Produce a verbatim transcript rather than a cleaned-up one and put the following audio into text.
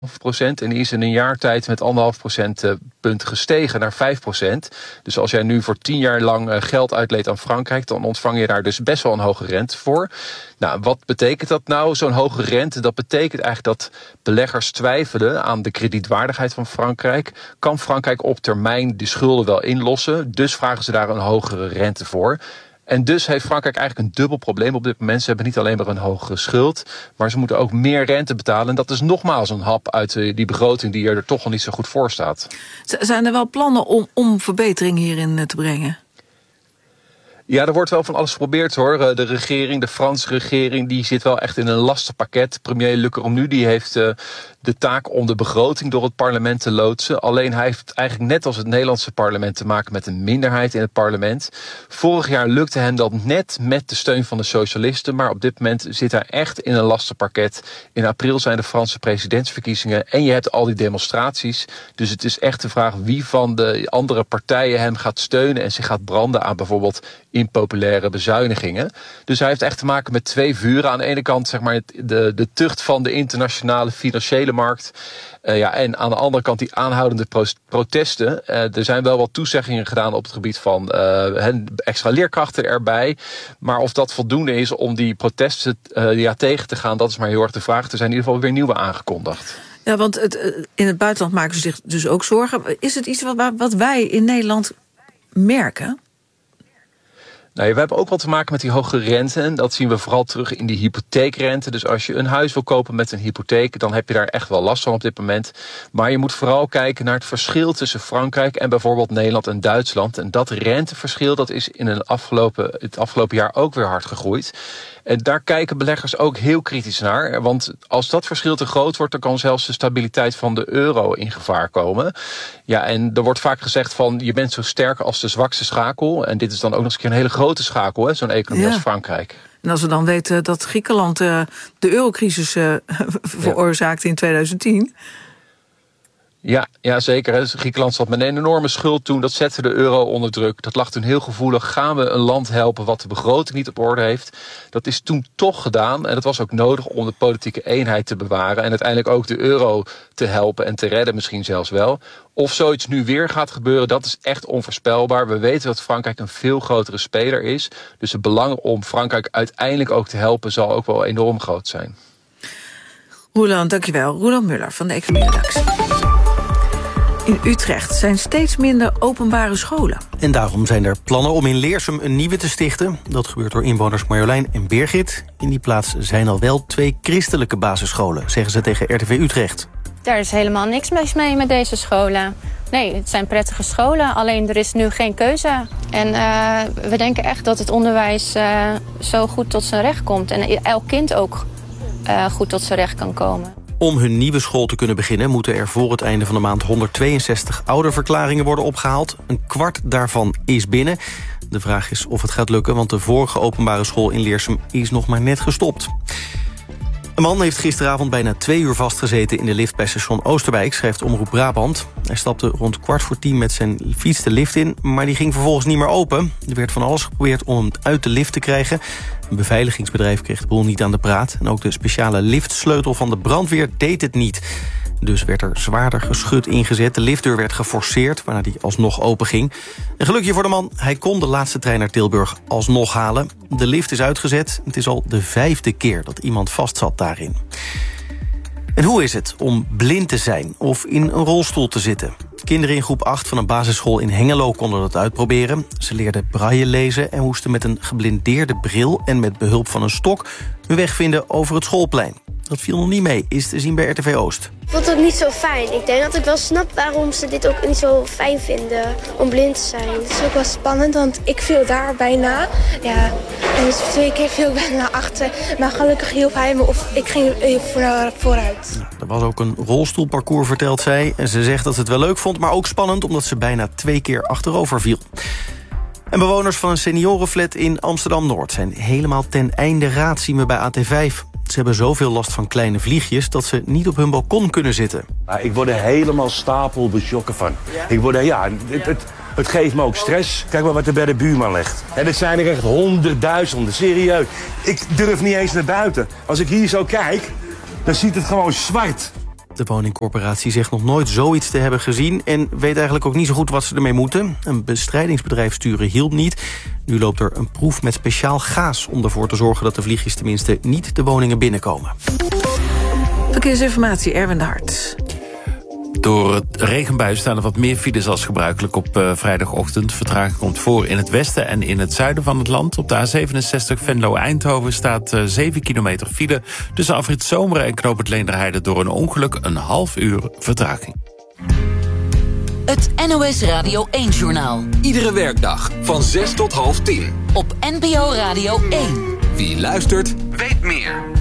procent en die is in een jaar tijd met anderhalf procentpunt gestegen naar vijf procent. Dus als jij nu voor tien jaar lang geld uitleent aan Frankrijk, dan ontvang je daar dus best wel een hoge rente voor. Nou, wat betekent dat nou, zo'n hoge rente? Dat betekent eigenlijk dat beleggers twijfelen aan de kredietwaardigheid van Frankrijk. Kan Frankrijk op termijn die schulden wel inlossen? Dus vragen ze daar een hogere rente voor. En dus heeft Frankrijk eigenlijk een dubbel probleem op dit moment. Ze hebben niet alleen maar een hoge schuld, maar ze moeten ook meer rente betalen. En dat is nogmaals een hap uit die begroting die er toch al niet zo goed voor staat. Zijn er wel plannen om, om verbetering hierin te brengen? Ja, er wordt wel van alles geprobeerd hoor. De regering, de Franse regering, die zit wel echt in een lastig pakket. Premier Le Cornu die heeft uh, de taak om de begroting door het parlement te loodsen. Alleen hij heeft eigenlijk net als het Nederlandse parlement te maken met een minderheid in het parlement. Vorig jaar lukte hem dat net met de steun van de socialisten. Maar op dit moment zit hij echt in een lastig pakket. In april zijn de Franse presidentsverkiezingen en je hebt al die demonstraties. Dus het is echt de vraag wie van de andere partijen hem gaat steunen en zich gaat branden aan bijvoorbeeld impopulaire bezuinigingen. Dus hij heeft echt te maken met twee vuren. Aan de ene kant zeg maar de, de tucht van de internationale financiële markt. Uh, ja, en aan de andere kant die aanhoudende pro- protesten. Uh, er zijn wel wat toezeggingen gedaan op het gebied van uh, extra leerkrachten erbij. Maar of dat voldoende is om die protesten uh, ja, tegen te gaan, dat is maar heel erg de vraag. Er zijn in ieder geval weer nieuwe aangekondigd. Ja, want het, in het buitenland maken ze zich dus ook zorgen. Is het iets wat, wat wij in Nederland merken? Nou, we hebben ook wel te maken met die hoge rente. En dat zien we vooral terug in die hypotheekrente. Dus als je een huis wil kopen met een hypotheek, dan heb je daar echt wel last van op dit moment. Maar je moet vooral kijken naar het verschil tussen Frankrijk en bijvoorbeeld Nederland en Duitsland. En dat renteverschil dat is in een afgelopen, het afgelopen jaar ook weer hard gegroeid. En daar kijken beleggers ook heel kritisch naar. Want als dat verschil te groot wordt, dan kan zelfs de stabiliteit van de euro in gevaar komen. Ja, en er wordt vaak gezegd van je bent zo sterk als de zwakste schakel. En dit is dan ook nog eens een keer een hele grote schakel, hè, zo'n economie ja. als Frankrijk. En als we dan weten dat Griekenland uh, de eurocrisis uh, veroorzaakte in tweeduizend tien... Ja, ja, zeker. Hè. Griekenland zat met een enorme schuld toen. Dat zette de euro onder druk. Dat lag toen heel gevoelig. Gaan we een land helpen wat de begroting niet op orde heeft? Dat is toen toch gedaan. En dat was ook nodig om de politieke eenheid te bewaren. En uiteindelijk ook de euro te helpen en te redden misschien zelfs wel. Of zoiets nu weer gaat gebeuren, dat is echt onvoorspelbaar. We weten dat Frankrijk een veel grotere speler is. Dus het belang om Frankrijk uiteindelijk ook te helpen zal ook wel enorm groot zijn. Roeland, dankjewel. Roeland Muller van de Economie-redactie. In Utrecht zijn steeds minder openbare scholen. En daarom zijn er plannen om in Leersum een nieuwe te stichten. Dat gebeurt door inwoners Marjolein en Birgit. In die plaats zijn al wel twee christelijke basisscholen, zeggen ze tegen R T V Utrecht. Daar is helemaal niks mis mee met deze scholen. Nee, het zijn prettige scholen, alleen er is nu geen keuze. En uh, we denken echt dat het onderwijs uh, zo goed tot zijn recht komt. En elk kind ook uh, goed tot zijn recht kan komen. Om hun nieuwe school te kunnen beginnen moeten er voor het einde van de maand honderdtweeënzestig ouderverklaringen worden opgehaald. Een kwart daarvan is binnen. De vraag is of het gaat lukken, want de vorige openbare school in Leersum is nog maar net gestopt. Een man heeft gisteravond bijna twee uur vastgezeten in de lift bij station Oosterwijk, schrijft Omroep Brabant. Hij stapte rond kwart voor tien met zijn fiets de lift in, maar die ging vervolgens niet meer open. Er werd van alles geprobeerd om hem uit de lift te krijgen. Een beveiligingsbedrijf kreeg de boel niet aan de praat. En ook de speciale liftsleutel van de brandweer deed het niet. Dus werd er zwaarder geschut ingezet. De liftdeur werd geforceerd, waarna die alsnog open ging. Een gelukje voor de man. Hij kon de laatste trein naar Tilburg alsnog halen. De lift is uitgezet. Het is al de vijfde keer dat iemand vastzat daarin. En hoe is het om blind te zijn of in een rolstoel te zitten? Kinderen in groep acht van een basisschool in Hengelo konden dat uitproberen. Ze leerden braille lezen en moesten met een geblindeerde bril en met behulp van een stok hun weg vinden over het schoolplein. Dat viel nog niet mee, is te zien bij R T V Oost. Ik vond het niet zo fijn. Ik denk dat ik wel snap waarom ze dit ook niet zo fijn vinden om blind te zijn. Het is ook wel spannend, want ik viel daar bijna. Ja, en dus twee keer viel ik bijna achter. Maar gelukkig hielp hij me of ik ging even vooruit. Nou, er was ook een rolstoelparcours, vertelt zij. En ze zegt dat ze het wel leuk vond, maar ook spannend omdat ze bijna twee keer achterover viel. En bewoners van een seniorenflat in Amsterdam-Noord zijn helemaal ten einde raad, zien we bij A T vijf. Ze hebben zoveel last van kleine vliegjes dat ze niet op hun balkon kunnen zitten. Ja, ik word er helemaal stapelbeschokken van. Ja? Ik word er, ja, het, het, het geeft me ook stress. Kijk maar wat er bij de buurman ligt. En het zijn er echt honderdduizenden, serieus. Ik durf niet eens naar buiten. Als ik hier zo kijk, dan ziet het gewoon zwart. De woningcorporatie zegt nog nooit zoiets te hebben gezien... en weet eigenlijk ook niet zo goed wat ze ermee moeten. Een bestrijdingsbedrijf sturen hielp niet. Nu loopt er een proef met speciaal gaas... om ervoor te zorgen dat de vliegjes tenminste niet de woningen binnenkomen. Verkeersinformatie, Erwin de Hart. Door het regenbui staan er wat meer files als gebruikelijk op uh, vrijdagochtend. Vertraging komt voor in het westen en in het zuiden van het land. Op de A zevenenzestig Venlo-Eindhoven staat uh, zeven kilometer file... tussen Afrit Zomeren en Knoop het Leenderheide... door een ongeluk een half uur vertraging. Het N O S Radio één-journaal. Iedere werkdag van zes tot half tien. Op N P O Radio één. Wie luistert, weet meer.